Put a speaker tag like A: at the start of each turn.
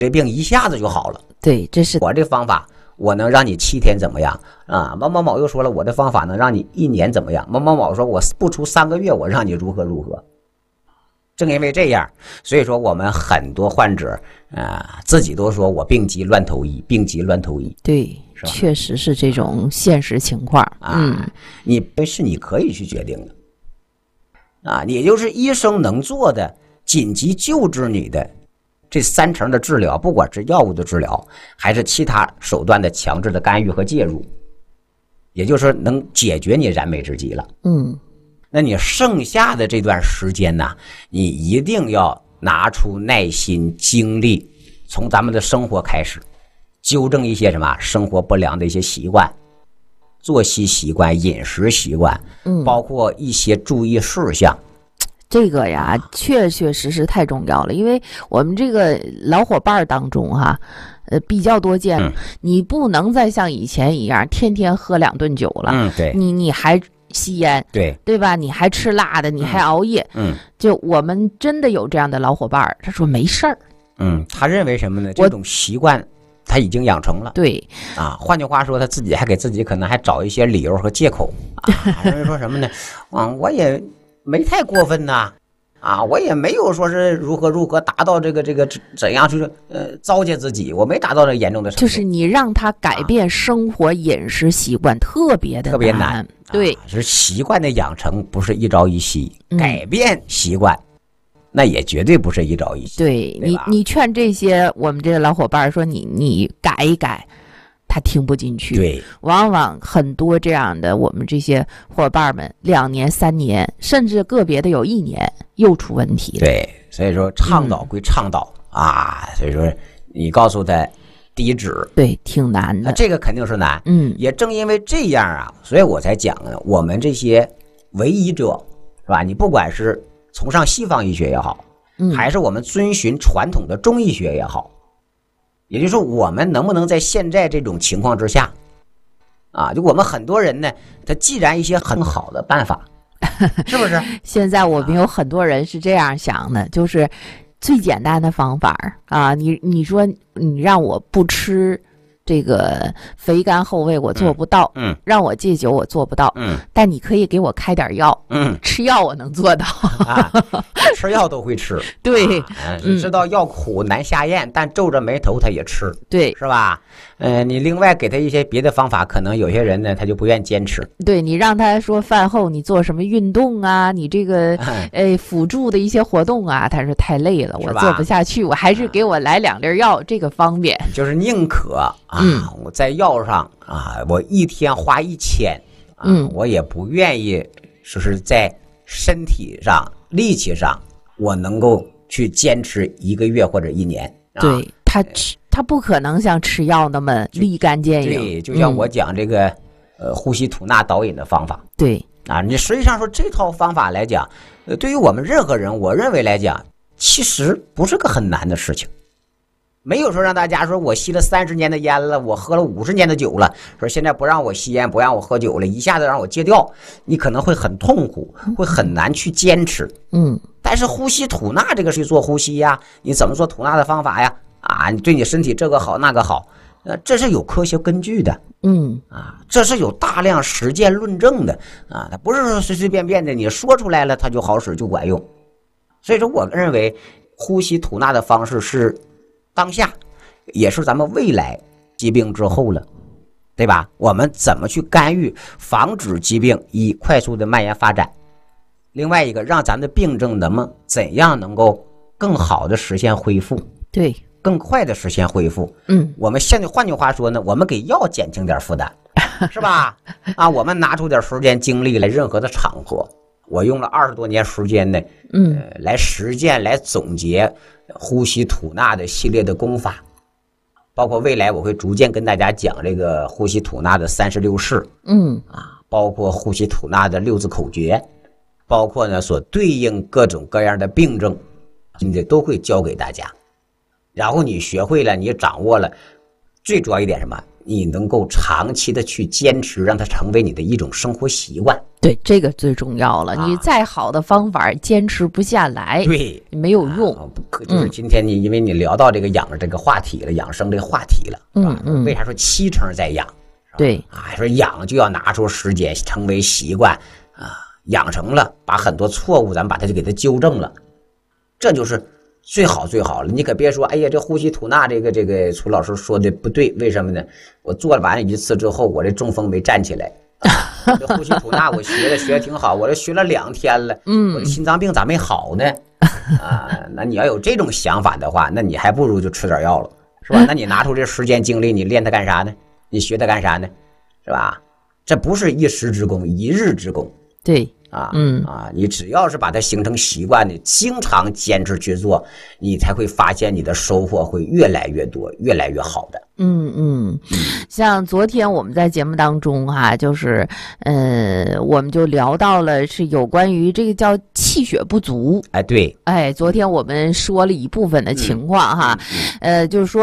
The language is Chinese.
A: 这病一下子就好了。
B: 对，这是
A: 我这方法，我能让你7天怎么样啊？某某某又说了，我的方法能让你1年怎么样？某某某说，我不出3个月，我让你如何如何。正因为这样，所以说我们很多患者自己都说我病急乱投医，病急乱投医。
B: 对，确实是这种现实情况
A: 你是你可以去决定的也就是医生能做的紧急救治你的这3成的治疗，不管是药物的治疗还是其他手段的强制的干预和介入，也就是能解决你燃眉之急了。那你剩下的这段时间呢，你一定要拿出耐心精力，从咱们的生活开始纠正一些什么生活不良的一些习惯，作息习惯、饮食习惯，包括一些注意事项。
B: 这个呀，确确实实太重要了，因为我们这个老伙伴当中比较多见，你不能再像以前一样天天喝2顿酒了，
A: 对，
B: 你还吸烟，对吧？你还吃辣的，你还熬夜，就我们真的有这样的老伙伴，他说没事儿，
A: 他认为什么呢？这种习惯他已经养成了，
B: 对
A: 换句话说，他自己还给自己可能还找一些理由和借口认为说什么呢？我也没太过分呐，我也没有说是如何达到这个怎样去糟践自己，我没达到这严重的程度。
B: 就是你让他改变生活饮食习惯，特别难。对，
A: 是习惯的养成不是一朝一夕，改变习惯那也绝对不是一朝一夕。
B: 对，你劝这些我们这个老伙伴说你改一改，他听不进去。
A: 对，
B: 往往很多这样的我们这些伙伴们2年3年，甚至个别的有1年又出问题了。
A: 对，所以说倡导归倡导所以说你告诉他低脂，
B: 对，挺难的。
A: 这个肯定是难。也正因为这样所以我才讲呢，我们这些为医者是吧？你不管是崇尚西方医学也好，还是我们遵循传统的中医学也好，也就是说我们能不能在现在这种情况之下就我们很多人呢，他既然一些很好的办法是不是
B: 现在我们有很多人是这样想的，就是最简单的方法你说你让我不吃这个肥甘厚味我做不到，让我戒酒我做不到，但你可以给我开点药，吃药我能做到
A: 吃药都会吃，
B: 对，
A: 知道药苦难下咽，但皱着眉头他也吃，
B: 对，
A: 是吧？你另外给他一些别的方法，可能有些人呢他就不愿坚持。
B: 对，你让他说饭后你做什么运动你这个辅助的一些活动他说太累了，我做不下去，我还是给我来2粒药，这个方便。
A: 就是宁可我在药上我1天花1000我也不愿意说是在身体上力气上我能够去坚持1个月或者1年。
B: 对，他不可能像吃药那么立竿见影。
A: 对，就像我讲这个呼吸吐纳导引的方法。
B: 对
A: 你实际上说这套方法来讲，对于我们任何人，我认为来讲，其实不是个很难的事情。没有说让大家说我吸了30年的烟了，我喝了50年的酒了，说现在不让我吸烟，不让我喝酒了，一下子让我戒掉，你可能会很痛苦，会很难去坚持。但是呼吸吐纳这个是做呼吸呀，你怎么做吐纳的方法呀？你对你身体这个好那个好，这是有科学根据的。这是有大量实践论证的它不是说随随便便的你说出来了它就好使就管用。所以说我认为呼吸吐纳的方式是当下也是咱们未来疾病之后了，对吧？我们怎么去干预防止疾病以快速的蔓延发展，另外一个让咱的病症怎样能够更好的实现恢复，
B: 对，
A: 更快的实现恢复。我们现在换句话说呢，我们给药减轻点负担是吧？我们拿出点时间精力来任何的场合，我用了20多年时间呢来实践来总结呼吸吐纳的系列的功法，包括未来我会逐渐跟大家讲这个呼吸吐纳的36式包括呼吸吐纳的6字口诀，包括呢所对应各种各样的病症，你都会教给大家。然后你学会了，你掌握了，最主要一点什么？ 你能够长期的去坚持，让它成为你的一种生活习惯。
B: 对，这个最重要了。你再好的方法坚持不下来，
A: 对，
B: 没有用。
A: 就是今天因为你聊到这个这个话题了，养生这个话题了，是吧？为啥说7成在养？
B: 对
A: 啊，说养就要拿出时间，成为习惯啊，养成了，把很多错误咱把它就给它纠正了，这就是最好了。你可别说，哎呀，这呼吸吐纳这个楚老师说的不对，为什么呢？我做完1次之后，我这中风没站起来。这呼吸吐纳我学的挺好，我这学了2天了，我这心脏病咋没好呢？那你要有这种想法的话，那你还不如就吃点药了，是吧？那你拿出这时间精力，你练它干啥呢？你学它干啥呢？是吧？这不是一时之功，一日之功。
B: 对。
A: 你只要是把它形成习惯的，经常坚持去做，你才会发现你的收获会越来越多，越来越好的。
B: 像昨天我们在节目当中就是我们就聊到了是有关于这个叫气血不足。
A: 对，
B: 昨天我们说了一部分的情况就是说